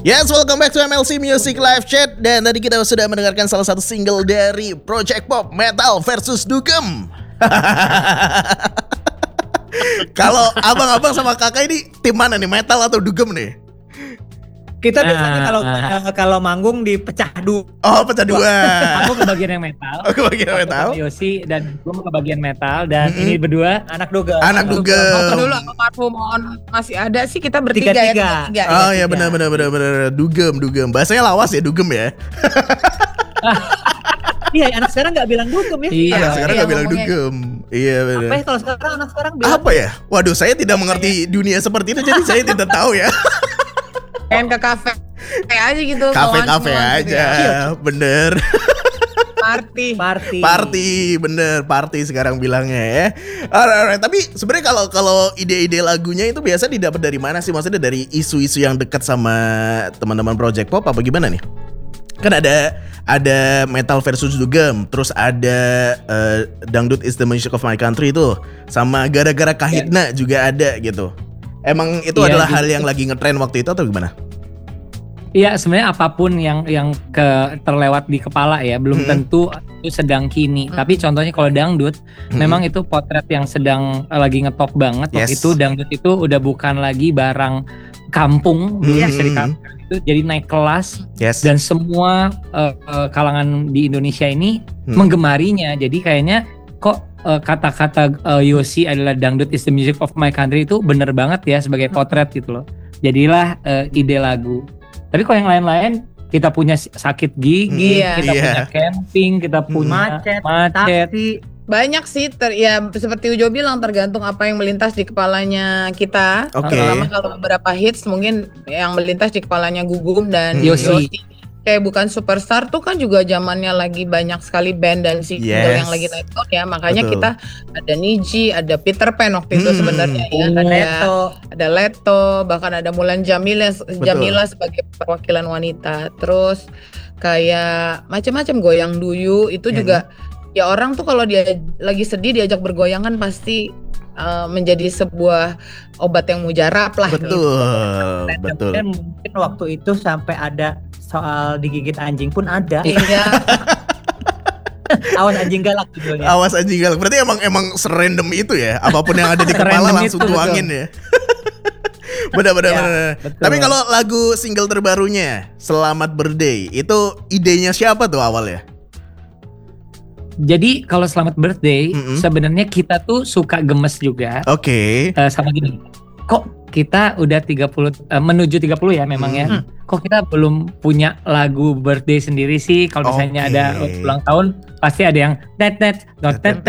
Yes, welcome back to MLC Music Live Chat. Dan tadi kita sudah mendengarkan salah satu single dari Project Pop, Metal versus Dugem. Kalau abang-abang sama kakak ini tim mana nih, Metal atau Dugem nih? Kita biasanya kalau manggung dipecah dua. Oh, pecah dua. Aku ke bagian yang metal. Oh, ke bagian metal. Yosi dan gue ke bagian metal dan ini berdua anak Dugem. Anak Dugem. Waktu dulu almarhum On masih ada sih, kita bertiga ya. Tiga. Oh ya, benar. Dugem. Bahasanya lawas ya, Dugem ya. Iya, anak sekarang nggak bilang Dugem ya. Iya, sekarang nggak bilang Dugem. Iya benar. Apa ya kalau anak sekarang bilang? Apa ya? Waduh, saya tidak mengerti dunia seperti itu, jadi saya tidak tahu ya. Pengen ke kafe aja gitu. Kafe aja, gitu ya. Bener. Party, bener, party sekarang bilangnya ya. Alright. Tapi sebenarnya kalau ide-ide lagunya itu biasa didapat dari mana sih? Maksudnya dari isu-isu yang dekat sama teman-teman Project Pop apa gimana nih? Kan ada Metal versus Dugem, terus ada Dangdut is the music of my country itu, sama Gara-gara Kahitna juga ada gitu. Emang itu adalah hal yang lagi ngetren waktu itu atau gimana? Iya, sebenarnya apapun yang terlewat di kepala ya, belum tentu itu sedang kini. Tapi contohnya kalau dangdut, memang itu potret yang sedang lagi ngetop banget. Waktu itu dangdut itu udah bukan lagi barang kampung, belum bisa dikatakan itu, jadi naik kelas. Dan semua kalangan di Indonesia ini menggemarinya. Jadi kayaknya kok kata-kata Yosi adalah dangdut is the music of my country itu bener banget ya sebagai potret gitu loh. Jadilah ide lagu. Tapi kalau yang lain-lain, kita punya sakit gigi, kita punya camping, kita punya macet. Banyak sih, seperti Ujo bilang, tergantung apa yang melintas di kepalanya kita. Terutama kalau beberapa hits mungkin yang melintas di kepalanya Gugum dan Yosi. Kayak Bukan Superstar tuh kan juga zamannya lagi banyak sekali band dan single yang lagi naik daun ya. Makanya kita ada Niji, ada Peter Pan waktu itu sebenarnya ya. Ada Leto, bahkan ada Mulan Jamila sebagai perwakilan wanita. Terus kayak macam-macam Goyang Duyu itu juga ya, orang tuh kalau dia lagi sedih diajak bergoyang kan pasti menjadi sebuah obat yang mujarab lah. Betul. Dan mungkin waktu itu sampai ada soal digigit anjing pun ada. Iya. Awas anjing galak judulnya. Awas anjing galak. Berarti emang serandom itu ya. Apapun yang ada di kepala langsung tuangin ya. Benar. Tapi kalau lagu single terbarunya Selamat Birthday itu idenya siapa tuh awalnya? Jadi kalau Selamat Birthday sebenarnya kita tuh suka gemes juga. Sama gini. Kok kita udah 30 menuju 30 ya memang ya. Kok kita belum punya lagu birthday sendiri sih? Kalau misalnya ada ulang tahun pasti ada yang